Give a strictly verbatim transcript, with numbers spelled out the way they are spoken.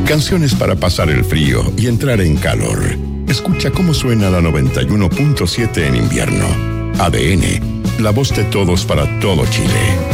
Canciones para pasar el frío y entrar en calor. Escucha cómo suena la noventa y uno punto siete en invierno. A D N, la voz de todos para todo Chile.